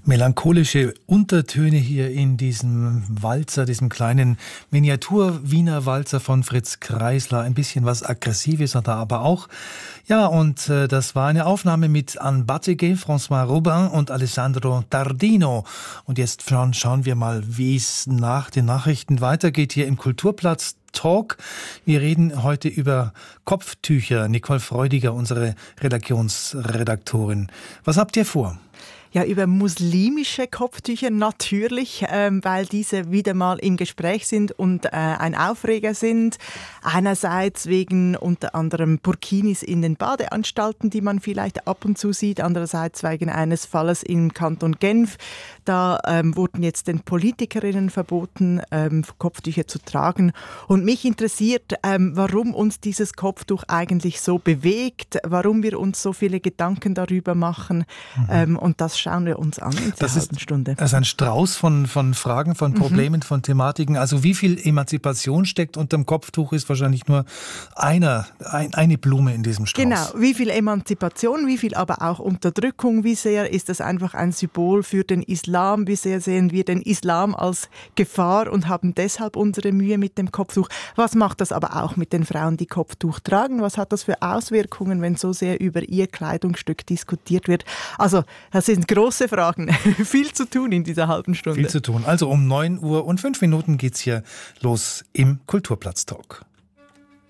Melancholische Untertöne hier in diesem Walzer, diesem kleinen Miniatur-Wiener Walzer von Fritz Kreisler. Ein bisschen was Aggressives hat er aber auch. Ja, und das war eine Aufnahme mit Anne Batteguet, François Robin und Alessandro Tardino. Und jetzt schauen wir mal, wie es nach den Nachrichten weitergeht hier im Kulturplatz Talk. Wir reden heute über Kopftücher. Nicole Freudiger, unsere Religionsredaktorin. Was habt ihr vor? Ja, über muslimische Kopftücher natürlich, weil diese wieder mal im Gespräch sind und ein Aufreger sind. Einerseits wegen unter anderem Burkinis in den Badeanstalten, die man vielleicht ab und zu sieht. Andererseits wegen eines Falles im Kanton Genf. Da wurden jetzt den Politikerinnen verboten, Kopftücher zu tragen. Und mich interessiert, warum uns dieses Kopftuch eigentlich so bewegt, warum wir uns so viele Gedanken darüber machen. Und das schauen wir uns an in dieser halben Stunde. Das ist ein Strauß von Fragen, von Problemen, von Thematiken. Also wie viel Emanzipation steckt unter dem Kopftuch, ist wahrscheinlich nur eine Blume in diesem Strauß. Genau, wie viel Emanzipation, wie viel aber auch Unterdrückung, wie sehr ist das einfach ein Symbol für den Islam, wie sehr sehen wir den Islam als Gefahr und haben deshalb unsere Mühe mit dem Kopftuch. Was macht das aber auch mit den Frauen, die Kopftuch tragen? Was hat das für Auswirkungen, wenn so sehr über ihr Kleidungsstück diskutiert wird? Also das sind große Fragen. Viel zu tun in dieser halben Stunde. Viel zu tun. Also um 9:05 Uhr geht's hier los im Kulturplatz-Talk.